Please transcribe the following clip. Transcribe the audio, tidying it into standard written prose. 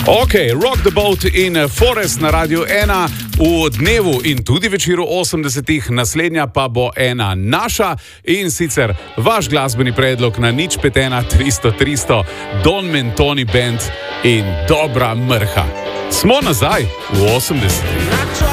Ok, Rock the Boat in Forest na Radiu 1 v dnevu in tudi večeru 80-ih, naslednja pa bo ena naša in sicer vaš glasbeni predlog na 051 300 300 Don Mentoni Band in Dobra mrha. Smo nazaj v 80-ih.